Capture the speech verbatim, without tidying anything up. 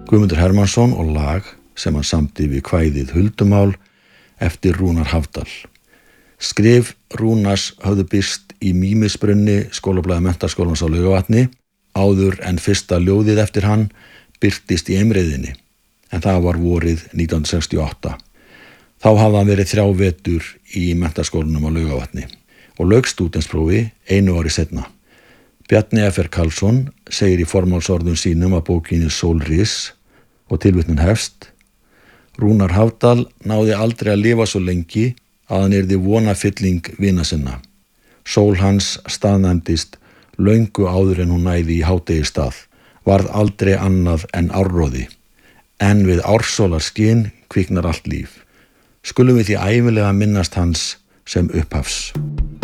Guðmundur Hermannsson og lag sem hann samdi við kvæðið Huldumál eftir Rúnar Hafdal. Skrif Rúnars höfðu birst í Mýmisbrunni skólablaði Menntaskólans á Laugavatni áður en fyrsta ljóðið eftir hann birtist í Eimreiðinni, en það var vorið nítján hundruð sextíu og átta. Þá hafði hann verið þrjá vetur í Menntaskólanum á Laugavatni og lauk stúdentsprófi einu ári seinna. Bjarni F R Karlsson segir í formálsorðum sínum að bókinni Sólris og tilvitnun hefst: Rúnar Hafdal náði aldrei að lifa svo lengi að hann yrði vonafylling vina sinna. Sól hans staðnæmdist löngu áður en hún næði í hádegistað, varð aldrei annað en árroði, en við ársólar skin kviknar allt líf. Skulum við því ævilega minnast hans sem upphafs.